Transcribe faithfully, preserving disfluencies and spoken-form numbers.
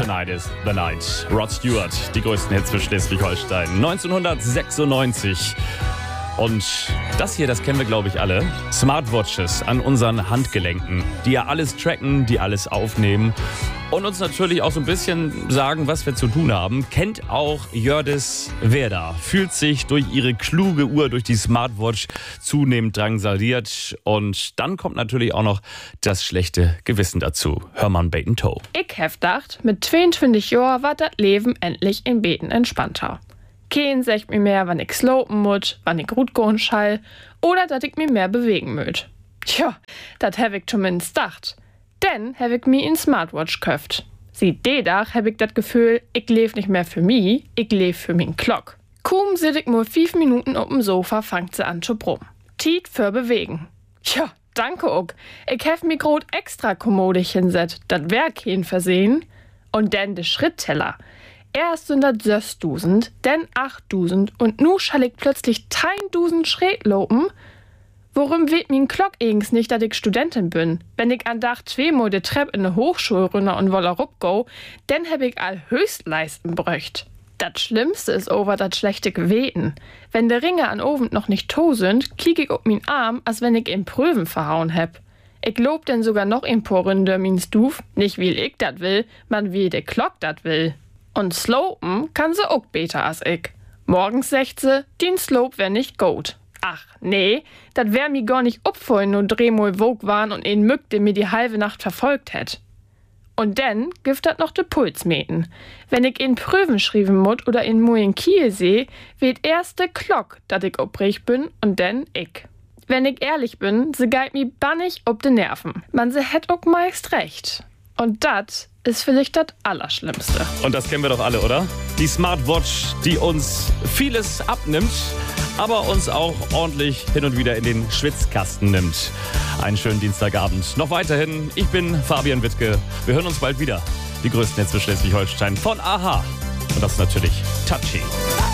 Tonight is the Night. Rod Stewart, die größten Hits für Schleswig-Holstein. neunzehnhundertsechsundneunzig. Und das hier, das kennen wir, glaube ich, alle. Smartwatches an unseren Handgelenken, die ja alles tracken, die alles aufnehmen und uns natürlich auch so ein bisschen sagen, was wir zu tun haben. Kennt auch Jördis Werder. Fühlt sich durch ihre kluge Uhr, durch die Smartwatch zunehmend drangsaliert. Und dann kommt natürlich auch noch das schlechte Gewissen dazu. Hermann Baton-Toe. Ich hab gedacht, mit zweiundzwanzig Jahren war das Leben endlich in Beten entspannter. Kein sagt mir mehr, wann ich slopen muss, wann ich gut gehen schall oder dass ich mir mehr bewegen möt. Tja, das hab ich zumindest gedacht. Denn hab ich mir in Smartwatch köft. Sieht de Dach hab ich das Gefühl, ich leb nicht mehr für mi, ich leb für min Glock. Kaum sit ich nur fünf Minuten auf dem Sofa, fangt sie an zu brummen. Tiet für bewegen. Tja, danke auch. Ich hab mi grot extra kommodig hinset, dat wär kein Versehen. Und denn de Schrittteller. Erst sind das sechstausend, dann achttausend und nu schall ich plötzlich tausend Schritt lopen. Worum weht min Glock eigens nicht, dass ich Studentin bin? Wenn ich an Dach zweimal de Trepp in de Hochschule runter und wolle rupgo, dann hab ich all Höchstleisten bröcht. Das Schlimmste ist over das schlechte Geweten. Wenn de Ringe an Oven noch nicht to sind, kiek ich ob min Arm, als wenn ich in Prüven verhauen heb. Ich lob denn sogar noch in paar Runde min Stuf, nicht wie ich dat will, man wie de Glock dat will. Und slopen kann sie auch besser als ich. Morgens sagt sie, den Slope wär nicht gut. Ach, nee, dat wär mi gar nicht opfallen, nur drehmal wog waren und ein Mück, der mir die halbe Nacht verfolgt hätt. Und dann gibt dat noch de Puls meten. Wenn ich in Prüfen schreiben mut oder in Moin Kiel seh, weht erst de Glock, dat ich oprecht bin und dann ich. Wenn ich ehrlich bin, se geit mi bannig ob de Nerven. Man se hätt auch meist recht. Und dat ist vielleicht das Allerschlimmste. Und das kennen wir doch alle, oder? Die Smartwatch, die uns vieles abnimmt, aber uns auch ordentlich hin und wieder in den Schwitzkasten nimmt. Einen schönen Dienstagabend. Noch weiterhin, ich bin Fabian Wittke. Wir hören uns bald wieder. Die größten Hits für Schleswig-Holstein von Aha. Und das ist natürlich Touchy.